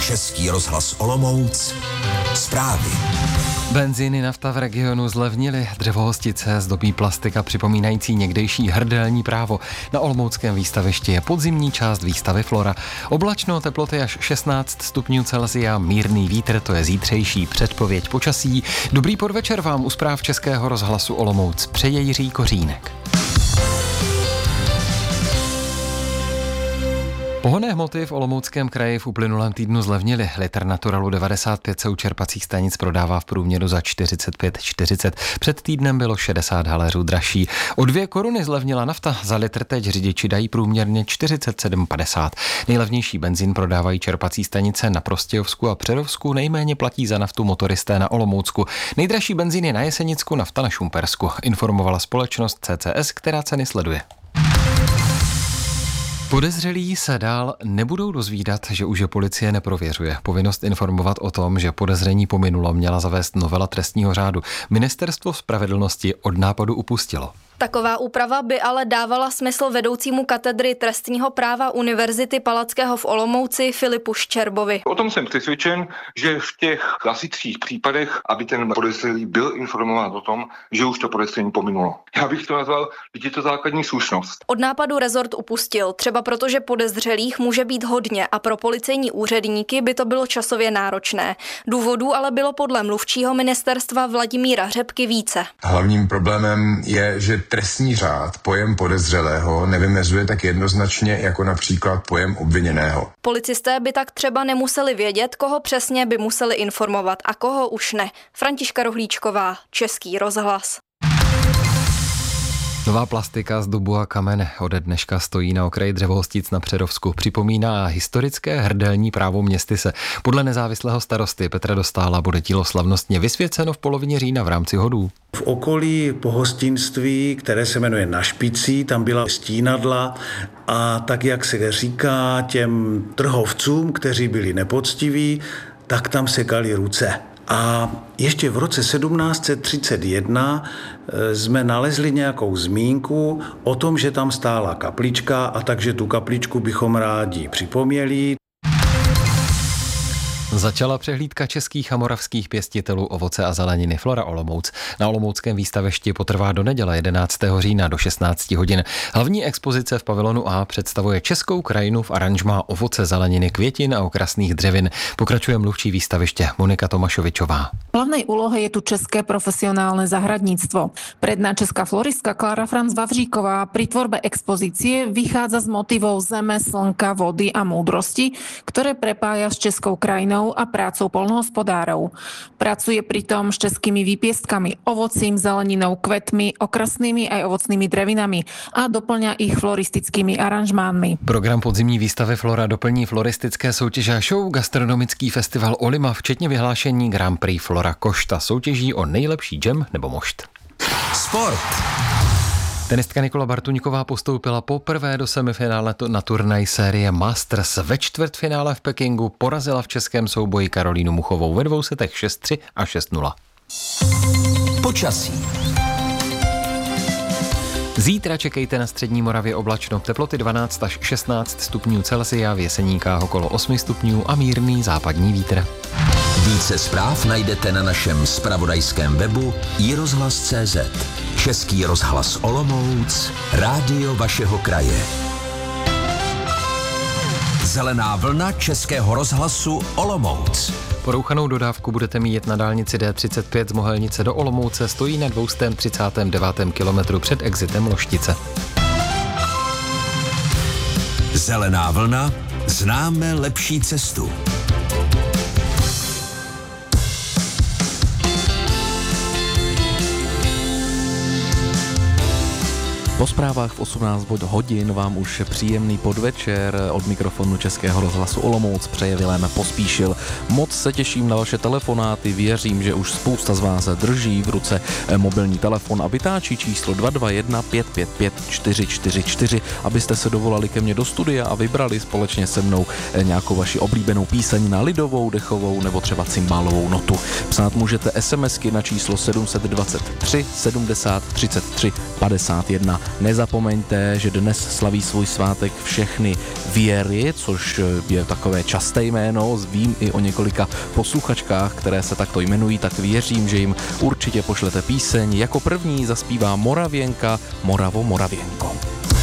Český rozhlas Olomouc. Zprávy. Benzíny, nafta v regionu zlevnily, dřevohostice zdobí plastika připomínající někdejší hrdelní právo. Na olomouckém výstavišti je podzimní část výstavy Flora. Oblačno, teploty až 16 stupňů Celsia, mírný vítr, to je zítřejší předpověď počasí. Dobrý podvečer vám u zpráv Českého rozhlasu Olomouc přeje Jiří Kořínek. Pohonné hmoty v Olomouckém kraji v uplynulém týdnu zlevnily. Litr Naturalu 95 se u čerpacích stanic prodává v průměru za 45,40. Před týdnem bylo 60 haléřů dražší. O 2 koruny zlevnila nafta, za litr teď řidiči dají průměrně 47,50. Nejlevnější benzín prodávají čerpací stanice na Prostějovsku a Přerovsku, nejméně platí za naftu motoristé na Olomoucku. Nejdražší benzín je na Jesenicku, nafta na Šumpersku, informovala společnost CCS, která ceny sleduje. Podezřelí se dál nebudou dozvídat, že už je policie neprověřuje. Povinnost informovat o tom, že podezření pominulo, měla zavést novela trestního řádu. Ministerstvo spravedlnosti od nápadu upustilo. Taková úprava by ale dávala smysl vedoucímu katedry trestního práva Univerzity Palackého v Olomouci Filipu Ščerbovi. O tom jsem přesvědčen, že v těch klasických případech, aby ten podezřelý byl informován o tom, že už to podezření pominulo. Já bych to nazval, že je to základní slušnost. Od nápadu rezort upustil, třeba protože podezřelých může být hodně a pro policejní úředníky by to bylo časově náročné. Důvodů ale bylo podle mluvčího ministerstva Vladimíra Řepky více. Hlavním problémem je, že trestní řád pojem podezřelého nevymezuje tak jednoznačně jako například pojem obviněného. Policisté by tak třeba nemuseli vědět, koho přesně by museli informovat a koho už ne. Františka Rohlíčková, Český rozhlas. Nová plastika z dubu a kamene ode dneška stojí na okraji dřevohostic na Přerovsku. Připomíná historické hrdelní právo Městyse. Podle nezávislého starosty Petra Dostála bude dílo slavnostně vysvěceno v polovině října v rámci hodů. V okolí pohostinství, které se jmenuje Na Špicí, tam byla stínadla a tak, jak se říká těm trhovcům, kteří byli nepoctiví, tak tam sekali ruce. A ještě v roce 1731 jsme nalezli nějakou zmínku o tom, že tam stála kaplička a takže tu kapličku bychom rádi připomněli. Začala přehlídka českých a moravských pěstitelů ovoce a zeleniny Flora Olomouc. Na olomouckém výstavišti potrvá do neděle 11. října do 16 hodin. Hlavní expozice v pavilonu A představuje českou krajinu v aranžmá ovoce, zeleniny, květin a okrasných dřevin. Pokračuje mluvčí výstaviště Monika Tomašovičová. V hlavnej úlohe je tu české profesionálne zahradníctvo. Predná česká floristka Klára Franz Vavříková pri tvorbe expozície vychádza z motivov zeme, slnka, vody a múdrosti, ktoré prepája s českou krajinou a prácou poľnohospodárov. Pracuje pritom s českými výpiestkami, ovocím, zeleninou, kvetmi, okrasnými aj ovocnými drevinami a doplňa ich floristickými aranžmánmi. Program podzimní výstavy Flora doplní floristické soutěže a show, gastronomický festival Olima, včetně vyhlášení Grand Prix Flora Košta, soutěží o nejlepší džem nebo mošt. Sport. Tenistka Nikola Bartuňková postoupila poprvé do semifinále na turnaj série Masters. Ve čtvrtfinále v Pekingu porazila v českém souboji Karolínu Muchovou ve 2 setech 6-3 a 6-0. Počasí. Zítra čekejte na střední Moravě oblačno, teploty 12 až 16 stupňů Celsia, v Jeseníkách okolo 8 stupňů a mírný západní vítr. Více zpráv najdete na našem zpravodajském webu iRozhlas.cz. Český rozhlas Olomouc, rádio vašeho kraje. Zelená vlna Českého rozhlasu Olomouc. Porouchanou dodávku budete mít na dálnici D35 z Mohelnice do Olomouce, stojí na 239. kilometru před exitem Loštice. Zelená vlna, známe lepší cestu. Po zprávách v 18 hodin vám už příjemný podvečer od mikrofonu Českého rozhlasu Olomouc přeje Vilém Pospíšil. Moc se těším na vaše telefonáty, věřím, že už spousta z vás drží v ruce mobilní telefon a vytáčí číslo 221 555 444, abyste se dovolali ke mně do studia a vybrali společně se mnou nějakou vaši oblíbenou píseň na lidovou, dechovou nebo třeba cymbálovou notu. Psát můžete SMSky na číslo 723 70 33 51. Nezapomeňte, že dnes slaví svůj svátek všechny Věry, což je takové časté jméno, vím i o několika posluchačkách, které se takto jmenují, tak věřím, že jim určitě pošlete píseň. Jako první zaspívá Moravěnka Moravo Moravěnko.